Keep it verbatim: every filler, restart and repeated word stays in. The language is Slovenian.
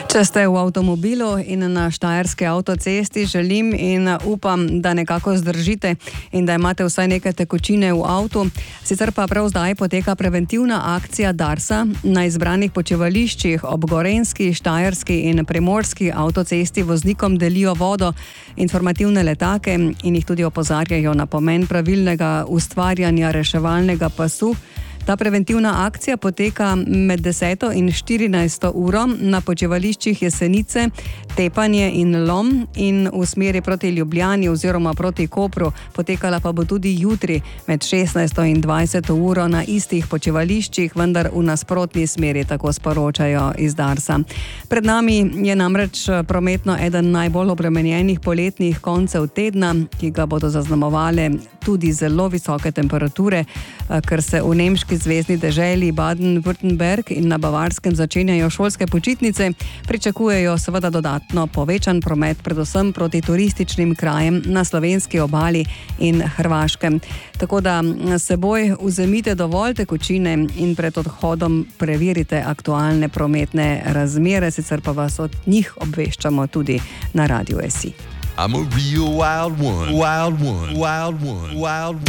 Če ste v avtomobilu in na štajerski avtocesti, želim in upam, da nekako zdržite in da imate vsaj nekaj tekočine v avtu. Sicer pa prav zdaj poteka preventivna akcija Darsa na izbranih počivališčih ob gorenjski, štajerski in primorski avtocesti voznikom delijo vodo, informativne letake in jih tudi opozarjajo na pomen pravilnega ustvarjanja reševalnega pasu. Ta preventivna akcija poteka med deseto in štirinajsto uro na počivališčih Jesenice, Tepanje in Lom in v smeri proti Ljubljani oziroma proti Kopru. Potekala pa bo tudi jutri med šestnajsto in dvajseto uro na istih počivališčih, vendar v nasprotni smeri, tako sporočajo iz Darsa. Pred nami je namreč prometno eden najbolj obremenjenih poletnih koncev tedna, ki ga bodo zaznamovale tudi zelo visoke temperature, ker se v nemški zvezni deželi Baden-Württemberg in na Bavarskem začenjajo šolske počitnice, pričakujejo seveda dodatno povečan promet, predvsem proti turističnim krajem na slovenski obali in Hrvaškem. Tako da s seboj vzemite dovolj tekočine in pred odhodom preverite aktualne prometne razmere, sicer pa vas od njih obveščamo tudi na Radiu S I. I'm a real wild one, wild one, wild one, wild one.